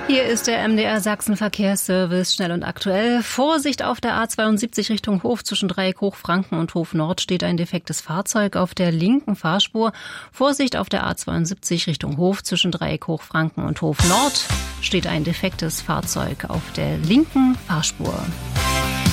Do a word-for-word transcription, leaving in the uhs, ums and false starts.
Hier ist der M D R Sachsen Verkehrsservice, schnell und aktuell. Vorsicht auf der A zweiundsiebzig Richtung Hof zwischen Dreieck Hochfranken und Hof Nord steht ein defektes Fahrzeug auf der linken Fahrspur. Vorsicht auf der A zweiundsiebzig Richtung Hof zwischen Dreieck Hochfranken und Hof Nord steht ein defektes Fahrzeug auf der linken Fahrspur.